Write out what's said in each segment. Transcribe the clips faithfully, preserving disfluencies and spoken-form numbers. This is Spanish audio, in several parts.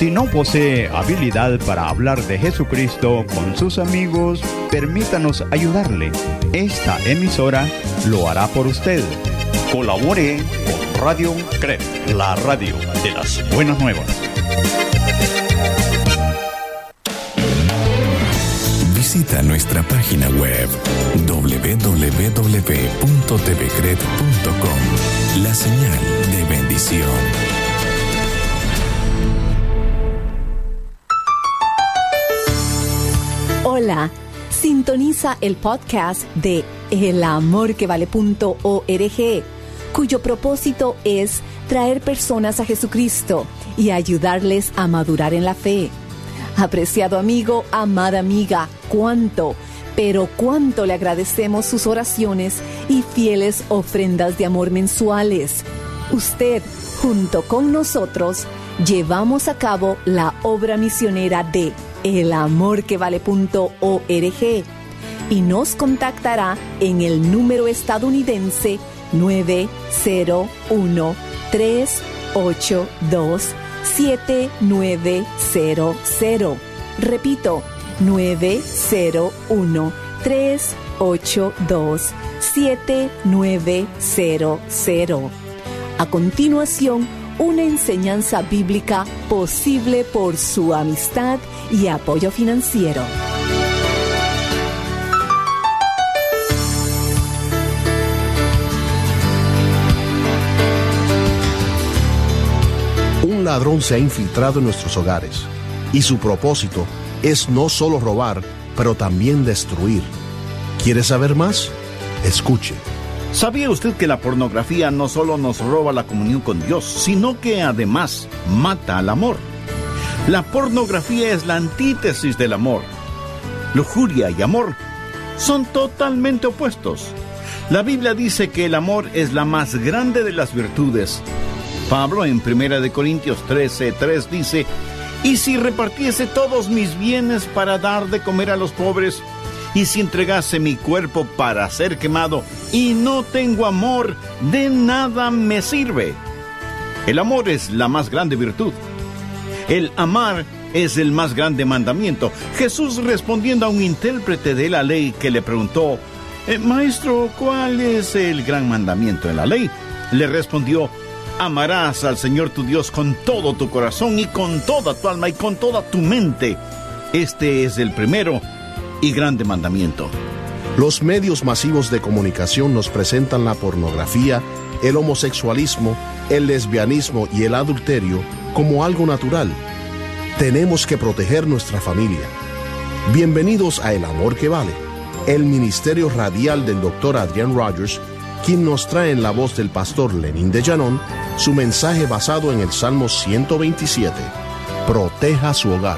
Si no posee habilidad para hablar de Jesucristo con sus amigos, permítanos ayudarle. Esta emisora lo hará por usted. Colabore con Radio C R E P, la radio de las buenas nuevas. Visita nuestra página web doble u doble u doble u punto t v c r e p punto com. La señal de bendición. Hola, sintoniza el podcast de el amor que vale punto org, cuyo propósito es traer personas a Jesucristo y ayudarles a madurar en la fe. Apreciado amigo, amada amiga, cuánto, pero cuánto le agradecemos sus oraciones y fieles ofrendas de amor mensuales. Usted, junto con nosotros, llevamos a cabo la obra misionera de el amor que vale punto org y nos contactará en el número estadounidense nueve cero uno, tres ocho dos, siete nueve cero cero. Repito, nueve cero uno, tres ocho dos, siete nueve cero cero. A continuación, una enseñanza bíblica posible por su amistad y apoyo financiero. Un ladrón se ha infiltrado en nuestros hogares y su propósito es no solo robar, pero también destruir. ¿Quiere saber más? Escuche. ¿Sabía usted que la pornografía no solo nos roba la comunión con Dios, sino que además mata al amor? La pornografía es la antítesis del amor. Lujuria y amor son totalmente opuestos. La Biblia dice que el amor es la más grande de las virtudes. Pablo en primera de Corintios trece, tres dice: «Y si repartiese todos mis bienes para dar de comer a los pobres, y si entregase mi cuerpo para ser quemado, y no tengo amor, de nada me sirve». El amor es la más grande virtud. El amar es el más grande mandamiento. Jesús, respondiendo a un intérprete de la ley que le preguntó: eh, «Maestro, ¿cuál es el gran mandamiento en la ley?», le respondió: «Amarás al Señor tu Dios con todo tu corazón y con toda tu alma y con toda tu mente. Este es el primero y grande mandamiento». Los medios masivos de comunicación nos presentan la pornografía, el homosexualismo, el lesbianismo y el adulterio como algo natural. Tenemos que proteger nuestra familia. Bienvenidos a El Amor que Vale, el ministerio radial del doctor Adrian Rogers, quien nos trae en la voz del pastor Lenín de Llanón su mensaje basado en el Salmo ciento veintisiete. Proteja su hogar.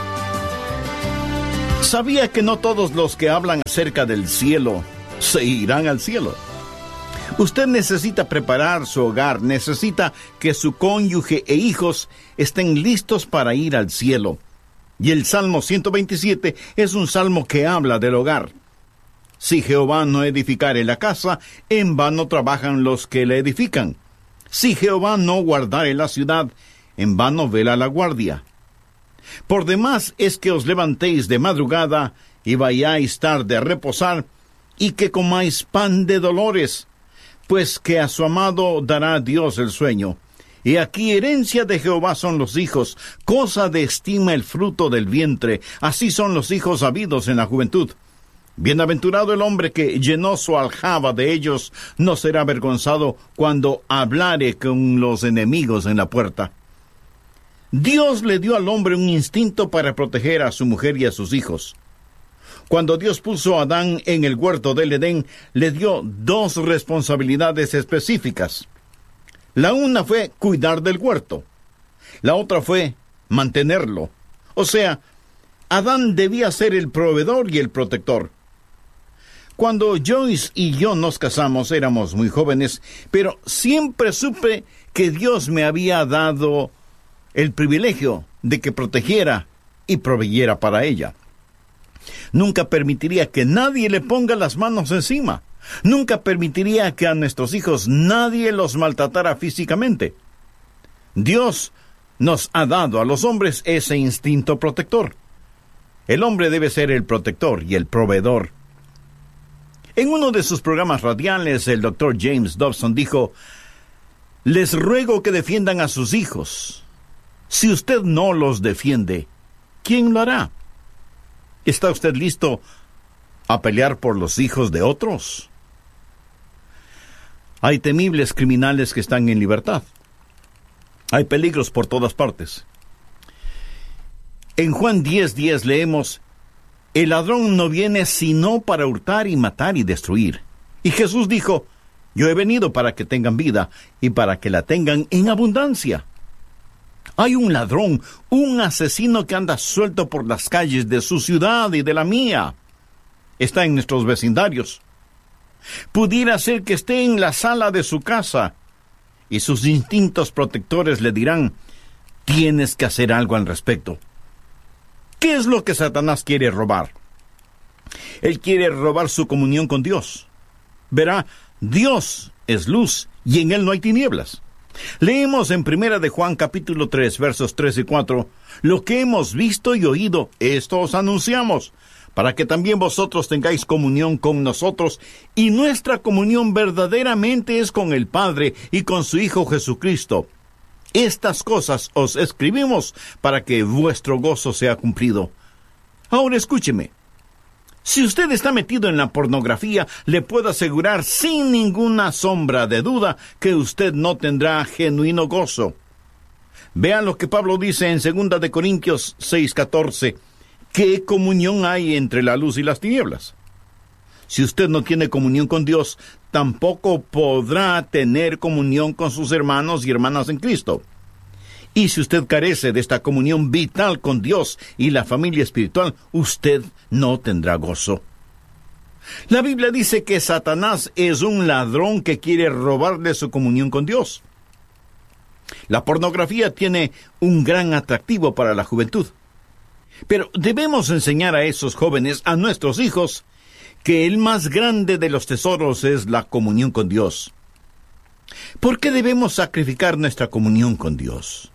¿Sabía que no todos los que hablan acerca del cielo se irán al cielo? Usted necesita preparar su hogar, necesita que su cónyuge e hijos estén listos para ir al cielo. Y el Salmo ciento veintisiete es un salmo que habla del hogar. Si Jehová no edificare la casa, en vano trabajan los que la edifican. Si Jehová no guardare la ciudad, en vano vela la guardia. Por demás es que os levantéis de madrugada y vayáis tarde a reposar, y que comáis pan de dolores, pues que a su amado dará Dios el sueño. Y aquí herencia de Jehová son los hijos, cosa de estima el fruto del vientre, así son los hijos habidos en la juventud. Bienaventurado el hombre que llenó su aljaba de ellos, no será avergonzado cuando hablare con los enemigos en la puerta. Dios le dio al hombre un instinto para proteger a su mujer y a sus hijos. Cuando Dios puso a Adán en el huerto del Edén, le dio dos responsabilidades específicas. La una fue cuidar del huerto. La otra fue mantenerlo. O sea, Adán debía ser el proveedor y el protector. Cuando Joyce y yo nos casamos éramos muy jóvenes, pero siempre supe que Dios me había dado el privilegio de que protegiera y proveyera para ella. Nunca permitiría que nadie le ponga las manos encima. Nunca permitiría que a nuestros hijos nadie los maltratara físicamente. Dios nos ha dado a los hombres ese instinto protector. El hombre debe ser el protector y el proveedor. En uno de sus programas radiales, el doctor James Dobson dijo: les ruego que defiendan a sus hijos. Si usted no los defiende, ¿quién lo hará? ¿Está usted listo a pelear por los hijos de otros? Hay temibles criminales que están en libertad. Hay peligros por todas partes. En Juan diez diez leemos: el ladrón no viene sino para hurtar y matar y destruir. Y Jesús dijo: yo he venido para que tengan vida y para que la tengan en abundancia. Hay un ladrón, un asesino que anda suelto por las calles de su ciudad y de la mía. Está en nuestros vecindarios. Pudiera ser que esté en la sala de su casa y sus instintos protectores le dirán: tienes que hacer algo al respecto. ¿Qué es lo que Satanás quiere robar? Él quiere robar su comunión con Dios. Verá, Dios es luz y en Él no hay tinieblas. Leemos en Primera de Juan capítulo tres, versos tres y cuatro: lo que hemos visto y oído, esto os anunciamos, para que también vosotros tengáis comunión con nosotros, y nuestra comunión verdaderamente es con el Padre y con su Hijo Jesucristo. Estas cosas os escribimos para que vuestro gozo sea cumplido. Ahora escúcheme. Si usted está metido en la pornografía, le puedo asegurar sin ninguna sombra de duda que usted no tendrá genuino gozo. Vean lo que Pablo dice en segunda de Corintios seis catorce. ¿Qué comunión hay entre la luz y las tinieblas? Si usted no tiene comunión con Dios, tampoco podrá tener comunión con sus hermanos y hermanas en Cristo. Y si usted carece de esta comunión vital con Dios y la familia espiritual, usted no tendrá gozo. La Biblia dice que Satanás es un ladrón que quiere robarle su comunión con Dios. La pornografía tiene un gran atractivo para la juventud. Pero debemos enseñar a esos jóvenes, a nuestros hijos, que el más grande de los tesoros es la comunión con Dios. ¿Por qué debemos sacrificar nuestra comunión con Dios?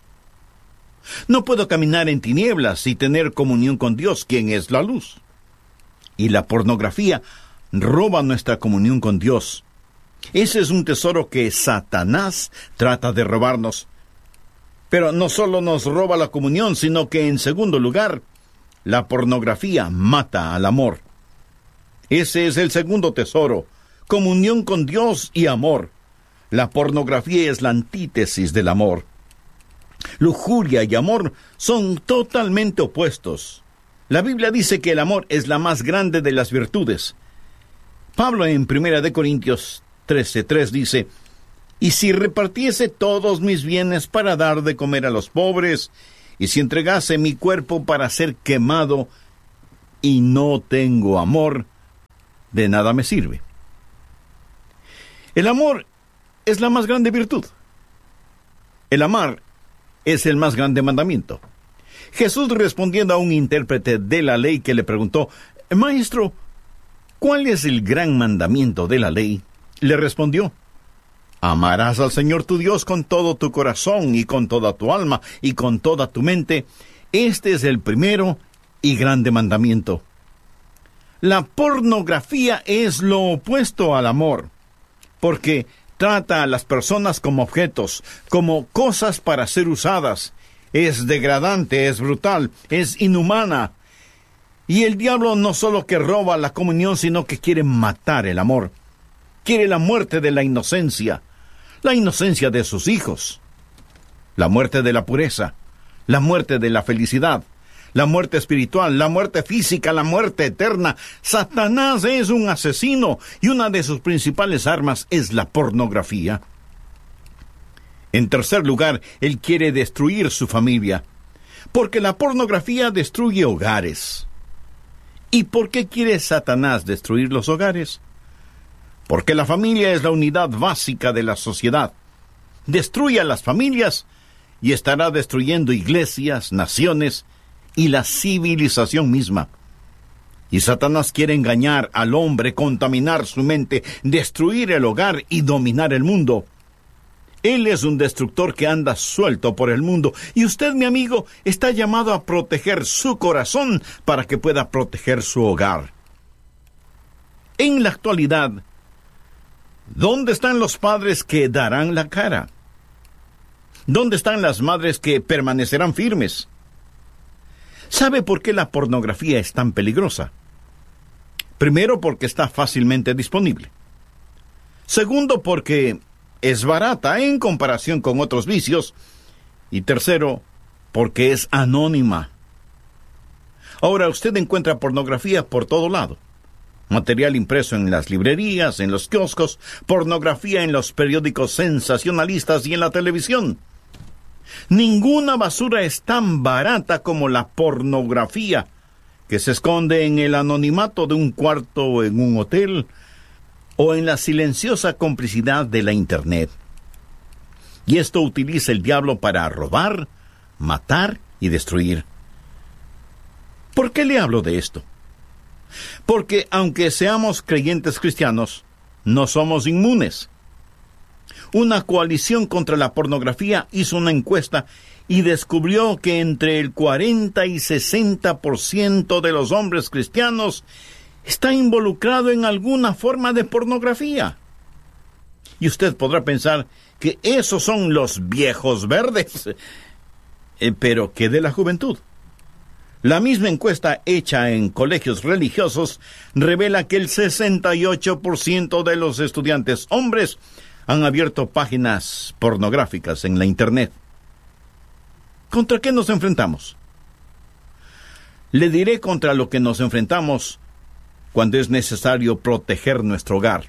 No puedo caminar en tinieblas y tener comunión con Dios, quien es la luz. Y la pornografía roba nuestra comunión con Dios. Ese es un tesoro que Satanás trata de robarnos. Pero no solo nos roba la comunión, sino que en segundo lugar, la pornografía mata al amor. Ese es el segundo tesoro, comunión con Dios y amor. La pornografía es la antítesis del amor. Lujuria y amor son totalmente opuestos. La Biblia dice que el amor es la más grande de las virtudes. Pablo en Primera de Corintios trece tres dice: y si repartiese todos mis bienes para dar de comer a los pobres, y si entregase mi cuerpo para ser quemado, y no tengo amor, de nada me sirve. El amor es la más grande virtud. El amar es el más grande mandamiento. Jesús, respondiendo a un intérprete de la ley que le preguntó: Maestro, ¿cuál es el gran mandamiento de la ley?, le respondió: amarás al Señor tu Dios con todo tu corazón y con toda tu alma y con toda tu mente. Este es el primero y grande mandamiento. La pornografía es lo opuesto al amor, porque trata a las personas como objetos, como cosas para ser usadas. Es degradante, es brutal, es inhumana. Y el diablo no solo que roba la comunión, sino que quiere matar el amor. Quiere la muerte de la inocencia, la inocencia de sus hijos, la muerte de la pureza, la muerte de la felicidad, la muerte espiritual, la muerte física, la muerte eterna. Satanás es un asesino y una de sus principales armas es la pornografía. En tercer lugar, él quiere destruir su familia, porque la pornografía destruye hogares. ¿Y por qué quiere Satanás destruir los hogares? Porque la familia es la unidad básica de la sociedad. Destruye a las familias y estará destruyendo iglesias, naciones y la civilización misma. Y Satanás quiere engañar al hombre, contaminar su mente, destruir el hogar y dominar el mundo. Él es un destructor que anda suelto por el mundo, y usted, mi amigo, está llamado a proteger su corazón para que pueda proteger su hogar. En la actualidad, ¿dónde están los padres que darán la cara? ¿Dónde están las madres que permanecerán firmes? ¿Sabe por qué la pornografía es tan peligrosa? Primero, porque está fácilmente disponible. Segundo, porque es barata en comparación con otros vicios. Y tercero, porque es anónima. Ahora, usted encuentra pornografía por todo lado. Material impreso en las librerías, en los kioscos, pornografía en los periódicos sensacionalistas y en la televisión. Ninguna basura es tan barata como la pornografía, que se esconde en el anonimato de un cuarto en un hotel, o en la silenciosa complicidad de la Internet. Y esto utiliza el diablo para robar, matar y destruir. ¿Por qué le hablo de esto? Porque aunque seamos creyentes cristianos, no somos inmunes. Una coalición contra la pornografía hizo una encuesta y descubrió que entre el cuarenta y sesenta por ciento de los hombres cristianos está involucrado en alguna forma de pornografía. Y usted podrá pensar que esos son los viejos verdes. Eh, pero ¿qué de la juventud? La misma encuesta hecha en colegios religiosos revela que el sesenta y ocho por ciento de los estudiantes hombres han abierto páginas pornográficas en la Internet. ¿Contra qué nos enfrentamos? Le diré contra lo que nos enfrentamos cuando es necesario proteger nuestro hogar.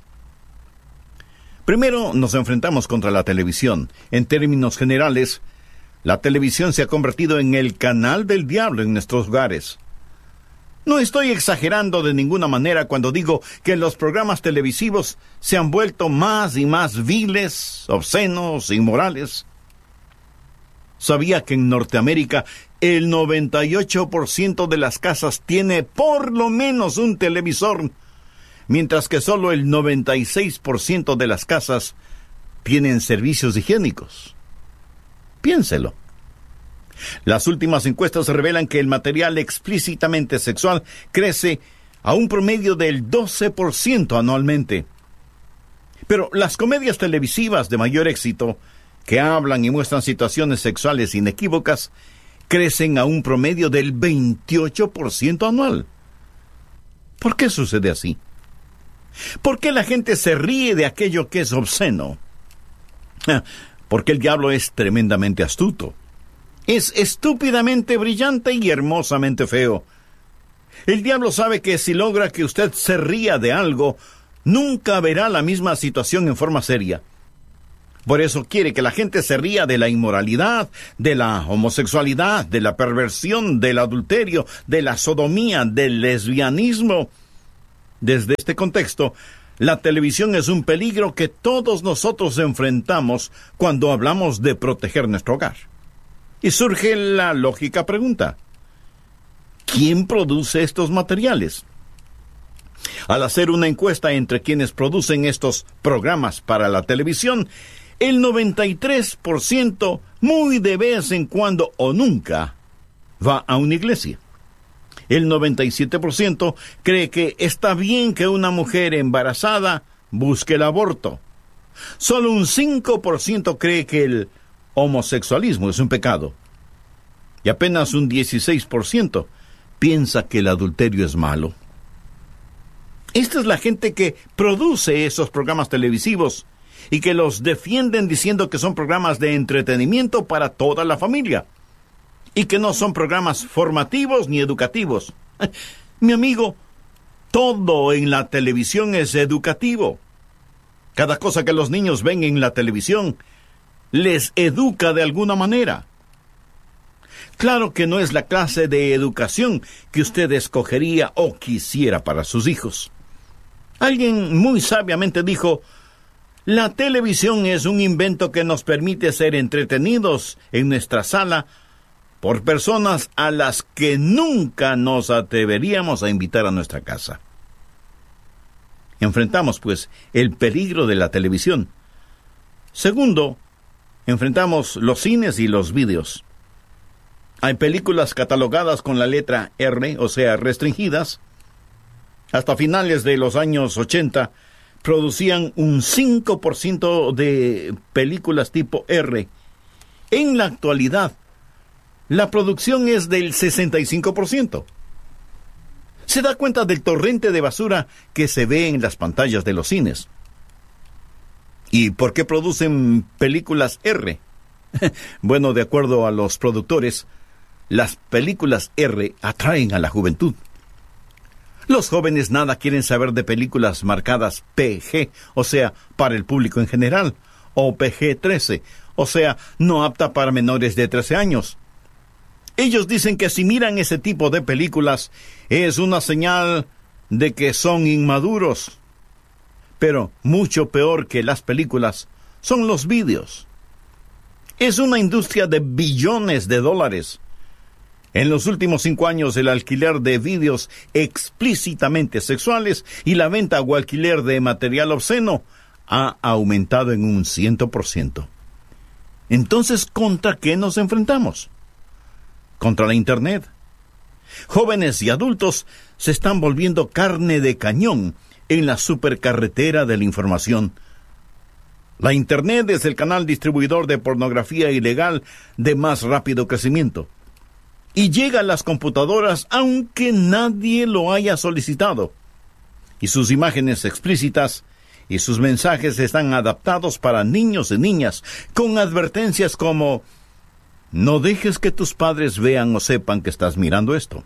Primero, nos enfrentamos contra la televisión. En términos generales, la televisión se ha convertido en el canal del diablo en nuestros hogares. No estoy exagerando de ninguna manera cuando digo que los programas televisivos se han vuelto más y más viles, obscenos, inmorales. ¿Sabía que en Norteamérica el noventa y ocho por ciento de las casas tiene por lo menos un televisor, mientras que solo el noventa y seis por ciento de las casas tienen servicios higiénicos? Piénselo. Las últimas encuestas revelan que el material explícitamente sexual crece a un promedio del doce por ciento anualmente. Pero las comedias televisivas de mayor éxito, que hablan y muestran situaciones sexuales inequívocas, crecen a un promedio del veintiocho por ciento anual. ¿Por qué sucede así? ¿Por qué la gente se ríe de aquello que es obsceno? Porque el diablo es tremendamente astuto. Es estúpidamente brillante y hermosamente feo. El diablo sabe que si logra que usted se ría de algo, nunca verá la misma situación en forma seria. Por eso quiere que la gente se ría de la inmoralidad, de la homosexualidad, de la perversión, del adulterio, de la sodomía, del lesbianismo. Desde este contexto, la televisión es un peligro que todos nosotros enfrentamos cuando hablamos de proteger nuestro hogar. Y surge la lógica pregunta: ¿quién produce estos materiales? Al hacer una encuesta entre quienes producen estos programas para la televisión, el noventa y tres por ciento muy de vez en cuando o nunca va a una iglesia. El noventa y siete por ciento cree que está bien que una mujer embarazada busque el aborto. Solo un cinco por ciento cree que el homosexualismo es un pecado. Y apenas un dieciséis por ciento piensa que el adulterio es malo. Esta es la gente que produce esos programas televisivos y que los defienden diciendo que son programas de entretenimiento para toda la familia y que no son programas formativos ni educativos. Mi amigo, todo en la televisión es educativo. Cada cosa que los niños ven en la televisión les educa de alguna manera. Claro que no es la clase de educación que usted escogería o quisiera para sus hijos. Alguien muy sabiamente dijo: la televisión es un invento que nos permite ser entretenidos en nuestra sala por personas a las que nunca nos atreveríamos a invitar a nuestra casa. Enfrentamos, pues, el peligro de la televisión. Segundo, enfrentamos los cines y los vídeos. Hay películas catalogadas con la letra R, o sea, restringidas. Hasta finales de los años ochenta, producían un cinco por ciento de películas tipo R. En la actualidad, la producción es del sesenta y cinco por ciento. Se da cuenta del torrente de basura que se ve en las pantallas de los cines. ¿Y por qué producen películas R? Bueno, de acuerdo a los productores, las películas R atraen a la juventud. Los jóvenes nada quieren saber de películas marcadas P G, o sea, para el público en general, o P G trece, o sea, no apta para menores de trece años. Ellos dicen que si miran ese tipo de películas es una señal de que son inmaduros. Pero mucho peor que las películas son los vídeos. Es una industria de billones de dólares. En los últimos cinco años, el alquiler de vídeos explícitamente sexuales y la venta o alquiler de material obsceno ha aumentado en un cien por ciento. Entonces, ¿contra qué nos enfrentamos? Contra la Internet. Jóvenes y adultos se están volviendo carne de cañón en la supercarretera de la información. La Internet es el canal distribuidor de pornografía ilegal de más rápido crecimiento. Y llega a las computadoras aunque nadie lo haya solicitado. Y sus imágenes explícitas y sus mensajes están adaptados para niños y niñas, con advertencias como: no dejes que tus padres vean o sepan que estás mirando esto.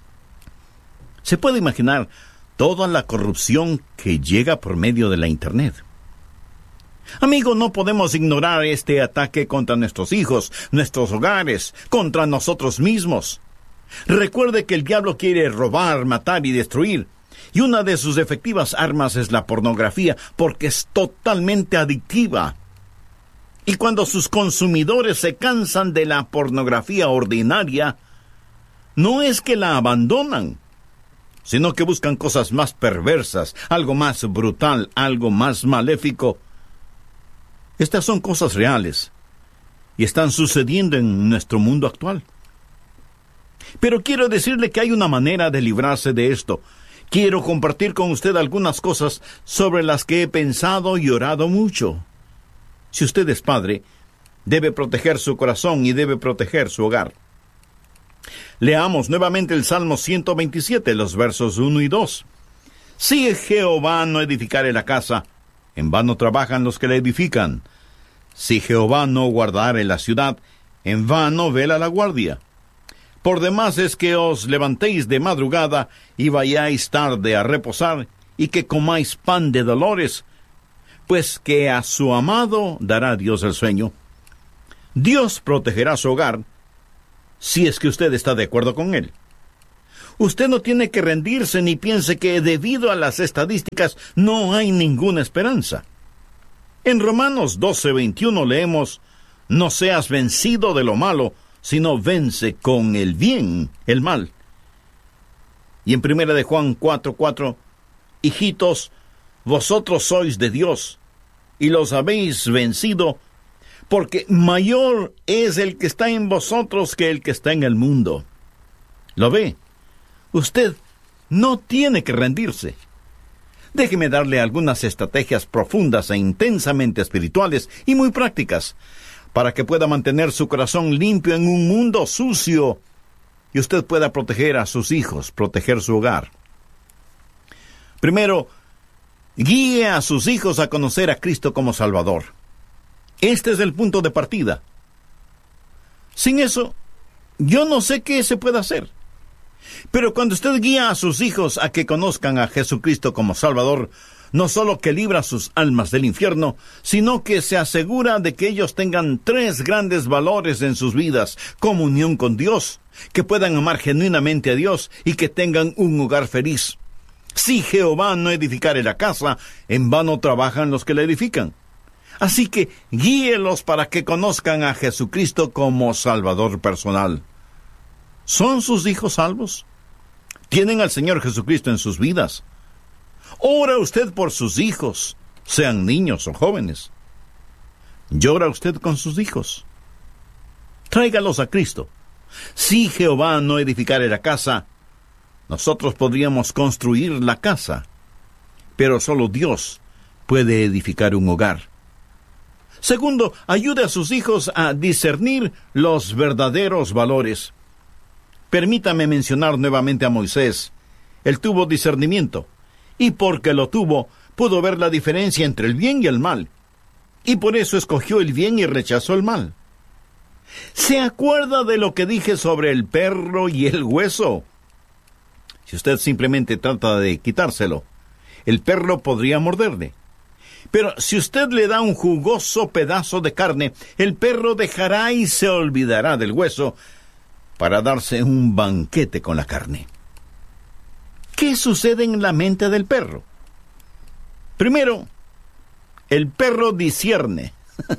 Se puede imaginar toda la corrupción que llega por medio de la Internet. Amigo, no podemos ignorar este ataque contra nuestros hijos, nuestros hogares, contra nosotros mismos. Recuerde que el diablo quiere robar, matar y destruir, y una de sus efectivas armas es la pornografía, porque es totalmente adictiva. Y cuando sus consumidores se cansan de la pornografía ordinaria, no es que la abandonan, sino que buscan cosas más perversas, algo más brutal, algo más maléfico. Estas son cosas reales y están sucediendo en nuestro mundo actual. Pero quiero decirle que hay una manera de librarse de esto. Quiero compartir con usted algunas cosas sobre las que he pensado y orado mucho. Si usted es padre, debe proteger su corazón y debe proteger su hogar. Leamos nuevamente el Salmo ciento veintisiete, los versos uno y dos. Si Jehová no edificare la casa, en vano trabajan los que la edifican. Si Jehová no guardare la ciudad, en vano vela la guardia. Por demás es que os levantéis de madrugada y vayáis tarde a reposar, y que comáis pan de dolores, pues que a su amado dará Dios el sueño. Dios protegerá su hogar, si es que usted está de acuerdo con él. Usted no tiene que rendirse ni piense que debido a las estadísticas no hay ninguna esperanza. En Romanos doce veintiuno leemos: no seas vencido de lo malo, sino vence con el bien el mal. Y en primera de Juan cuatro cuatro, hijitos, vosotros sois de Dios, y los habéis vencido, porque mayor es el que está en vosotros que el que está en el mundo. ¿Lo ve? Usted no tiene que rendirse. Déjeme darle algunas estrategias profundas e intensamente espirituales y muy prácticas para que pueda mantener su corazón limpio en un mundo sucio y usted pueda proteger a sus hijos, proteger su hogar. Primero, guíe a sus hijos a conocer a Cristo como Salvador. Este es el punto de partida. Sin eso, yo no sé qué se puede hacer. Pero cuando usted guía a sus hijos a que conozcan a Jesucristo como Salvador, no solo que libra sus almas del infierno, sino que se asegura de que ellos tengan tres grandes valores en sus vidas: comunión con Dios, que puedan amar genuinamente a Dios y que tengan un hogar feliz. Si Jehová no edificare la casa, en vano trabajan los que la edifican. Así que guíelos para que conozcan a Jesucristo como Salvador personal. ¿Son sus hijos salvos? ¿Tienen al Señor Jesucristo en sus vidas? ¿Ora usted por sus hijos, sean niños o jóvenes? ¿Llora usted con sus hijos? Tráigalos a Cristo. Si Jehová no edificare la casa, nosotros podríamos construir la casa, pero solo Dios puede edificar un hogar. Segundo, ayude a sus hijos a discernir los verdaderos valores. Permítame mencionar nuevamente a Moisés. Él tuvo discernimiento, y porque lo tuvo, pudo ver la diferencia entre el bien y el mal, y por eso escogió el bien y rechazó el mal. ¿Se acuerda de lo que dije sobre el perro y el hueso? Si usted simplemente trata de quitárselo, el perro podría morderle. Pero si usted le da un jugoso pedazo de carne, el perro dejará y se olvidará del hueso para darse un banquete con la carne. ¿Qué sucede en la mente del perro? Primero, el perro discierne.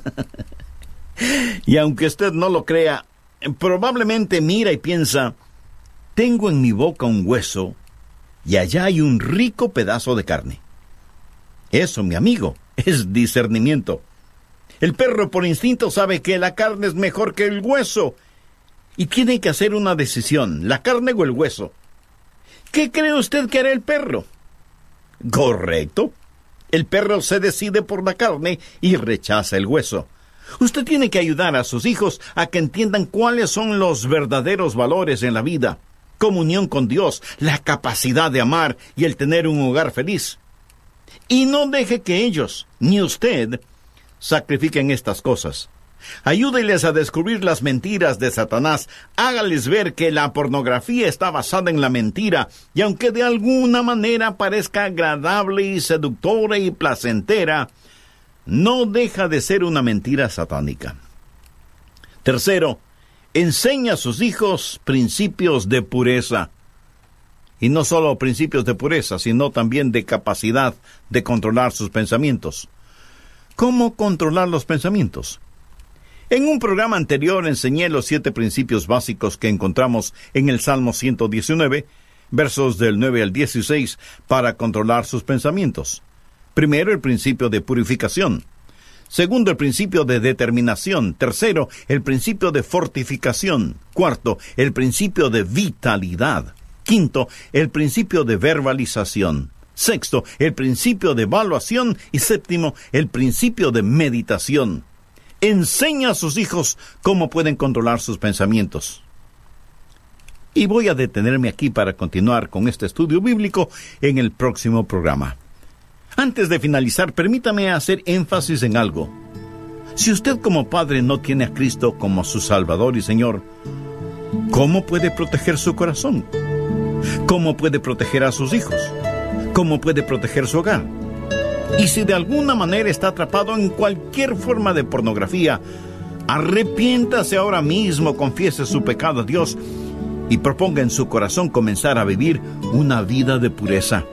Y aunque usted no lo crea, probablemente mira y piensa, tengo en mi boca un hueso y allá hay un rico pedazo de carne. Eso, mi amigo, es discernimiento. El perro por instinto sabe que la carne es mejor que el hueso y tiene que hacer una decisión, la carne o el hueso. ¿Qué cree usted que hará el perro? Correcto. El perro se decide por la carne y rechaza el hueso. Usted tiene que ayudar a sus hijos a que entiendan cuáles son los verdaderos valores en la vida. Comunión con Dios, la capacidad de amar y el tener un hogar feliz. Y no deje que ellos, ni usted, sacrifiquen estas cosas. Ayúdeles a descubrir las mentiras de Satanás. Hágales ver que la pornografía está basada en la mentira, y aunque de alguna manera parezca agradable y seductora y placentera, no deja de ser una mentira satánica. Tercero, enseña a sus hijos principios de pureza. Y no solo principios de pureza, sino también de capacidad de controlar sus pensamientos. ¿Cómo controlar los pensamientos? En un programa anterior enseñé los siete principios básicos que encontramos en el Salmo ciento diecinueve, versos del nueve al dieciséis, para controlar sus pensamientos. Primero, el principio de purificación. Segundo, el principio de determinación. Tercero, el principio de fortificación. Cuarto, el principio de vitalidad. Quinto, el principio de verbalización. Sexto, el principio de evaluación. Y séptimo, el principio de meditación. Enseña a sus hijos cómo pueden controlar sus pensamientos. Y voy a detenerme aquí para continuar con este estudio bíblico en el próximo programa. Antes de finalizar, permítame hacer énfasis en algo. Si usted como padre no tiene a Cristo como su Salvador y Señor, ¿cómo puede proteger su corazón? ¿Cómo puede proteger a sus hijos? ¿Cómo puede proteger su hogar? Y si de alguna manera está atrapado en cualquier forma de pornografía, arrepiéntase ahora mismo, confiese su pecado a Dios y proponga en su corazón comenzar a vivir una vida de pureza.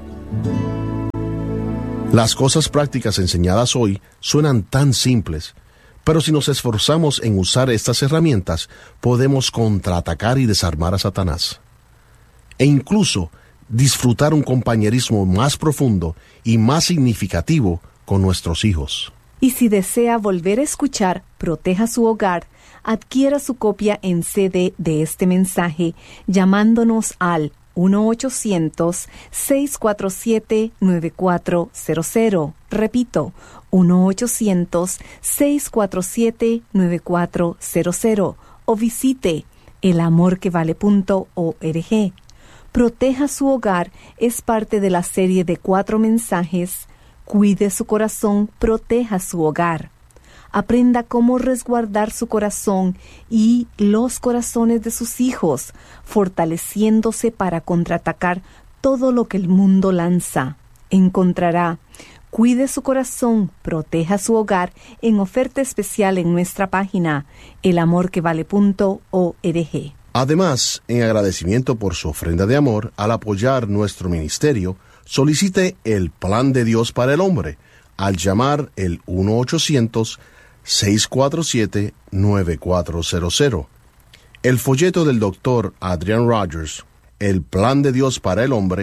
Las cosas prácticas enseñadas hoy suenan tan simples, pero si nos esforzamos en usar estas herramientas, podemos contraatacar y desarmar a Satanás. E incluso disfrutar un compañerismo más profundo y más significativo con nuestros hijos. Y si desea volver a escuchar Proteja su hogar, adquiera su copia en C D de este mensaje llamándonos al uno ochocientos, seis cuatro siete, nueve cuatro cero cero. Repito, uno ochocientos, seis cuatro siete, nueve cuatro cero cero. O visite el amor que vale punto org. Proteja su hogar es parte de la serie de cuatro mensajes. Cuide su corazón, proteja su hogar. Aprenda cómo resguardar su corazón y los corazones de sus hijos, fortaleciéndose para contraatacar todo lo que el mundo lanza. Encontrará Cuide su corazón, proteja su hogar en oferta especial en nuestra página el amor que vale punto org. Además, en agradecimiento por su ofrenda de amor, al apoyar nuestro ministerio, solicite el Plan de Dios para el Hombre al llamar el uno ochocientos, seis cuatro siete, nueve cuatro cero cero. El folleto del doctor Adrian Rogers, El Plan de Dios para el Hombre,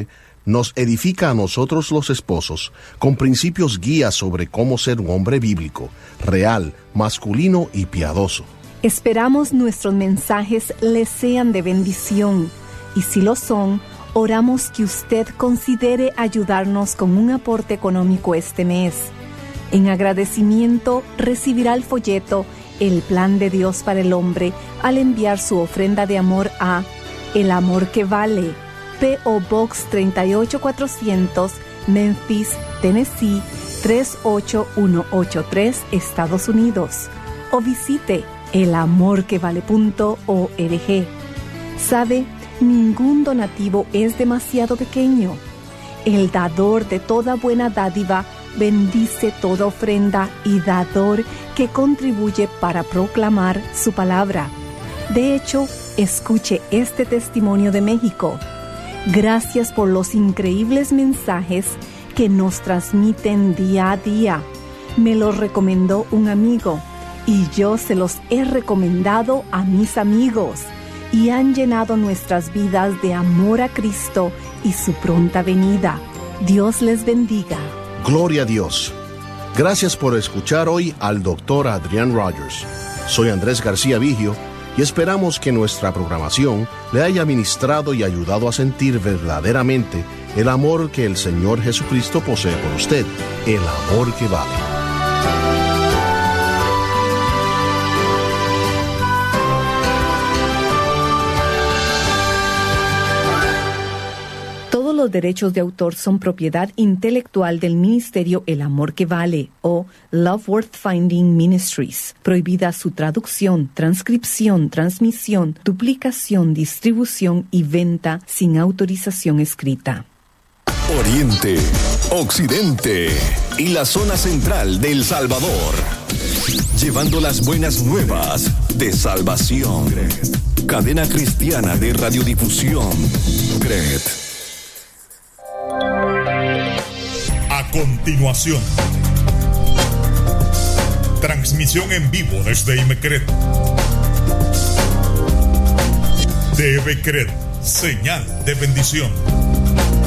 nos edifica a nosotros los esposos con principios guías sobre cómo ser un hombre bíblico, real, masculino y piadoso. Esperamos nuestros mensajes les sean de bendición, y si lo son, oramos que usted considere ayudarnos con un aporte económico este mes. En agradecimiento recibirá el folleto El Plan de Dios para el Hombre al enviar su ofrenda de amor a El Amor que Vale, P O Box treinta y ocho cuatrocientos, Memphis, Tennessee tres ocho uno ocho tres, Estados Unidos, o visite el amor que vale punto org. ¿Sabe? Ningún donativo es demasiado pequeño. El dador de toda buena dádiva bendice toda ofrenda y dador que contribuye para proclamar su palabra. De hecho, escuche este testimonio de México. Gracias por los increíbles mensajes que nos transmiten día a día. Me los recomendó un amigo y yo se los he recomendado a mis amigos, y han llenado nuestras vidas de amor a Cristo y su pronta venida. Dios les bendiga. Gloria a Dios. Gracias por escuchar hoy al doctor Adrián Rogers. Soy Andrés García Vigio y esperamos que nuestra programación le haya ministrado y ayudado a sentir verdaderamente el amor que el Señor Jesucristo posee por usted, el amor que vale. Los derechos de autor son propiedad intelectual del Ministerio El Amor que Vale o Love Worth Finding Ministries. Prohibida su traducción, transcripción, transmisión, duplicación, distribución y venta sin autorización escrita. Oriente, Occidente y la zona central de El Salvador. Llevando las buenas nuevas de salvación. Cadena cristiana de radiodifusión. C R E T. A continuación, transmisión en vivo desde Imecret. T V C R E T, señal de bendición.